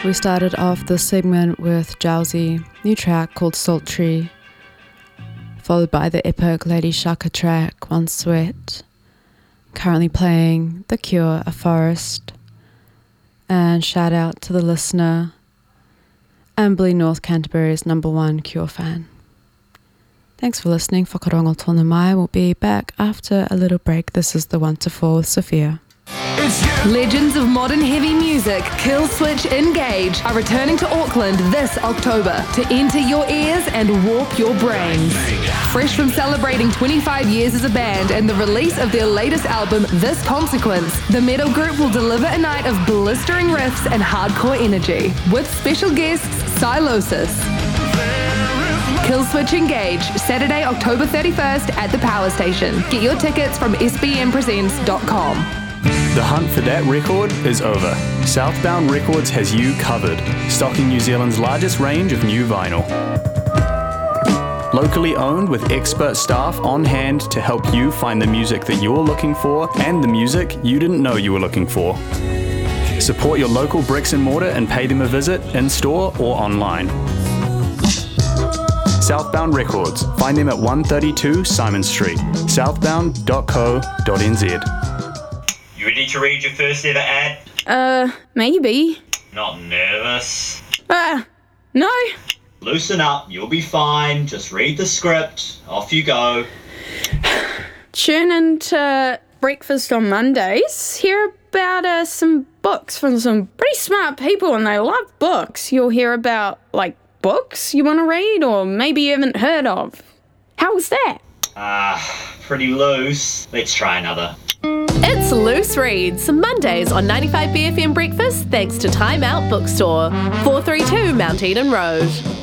We started off the segment with Jowsy, new track called Sultry, followed by the epic Lady Shaka track, One Sweat. Currently playing The Cure, A Forest. And shout out to the listener, Amberley North Canterbury's #1 Cure fan. Thanks for listening. Whakarongo tōna mai. We'll be back after a little break. This is The Wonderful with Sophia. Legends of modern heavy music, Killswitch Engage, are returning to Auckland this October to enter your ears and warp your brains. Fresh from celebrating 25 years as a band and the release of their latest album, This Consequence, the metal group will deliver a night of blistering riffs and hardcore energy, with special guests Silosis. Killswitch Engage, Saturday, October 31st at the Power Station. Get your tickets from sbmpresents.com. The hunt for that record is over. Southbound Records has you covered, stocking New Zealand's largest range of new vinyl. Locally owned with expert staff on hand to help you find the music that you're looking for and the music you didn't know you were looking for. Support your local bricks and mortar and pay them a visit in-store or online. Southbound Records. Find them at 132 Simon Street, southbound.co.nz. You ready to read your first ever ad? Maybe. Not nervous? No. Loosen up, you'll be fine. Just read the script. Off you go. Tune into Breakfast on Mondays. Hear about some books from some pretty smart people, and they love books. You'll hear about, books you want to read or maybe you haven't heard of. How was that? Pretty loose. Let's try another. It's Loose Reads, Mondays on 95BFM Breakfast, thanks to Time Out Bookstore, 432 Mount Eden Road.